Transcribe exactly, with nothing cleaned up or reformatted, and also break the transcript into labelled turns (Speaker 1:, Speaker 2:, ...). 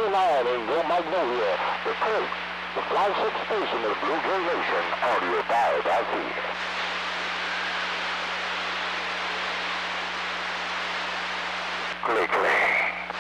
Speaker 1: nine in New Magnolia, the first, the flagship station of Blue Jay Nation, audio powered by Feed. Click, click.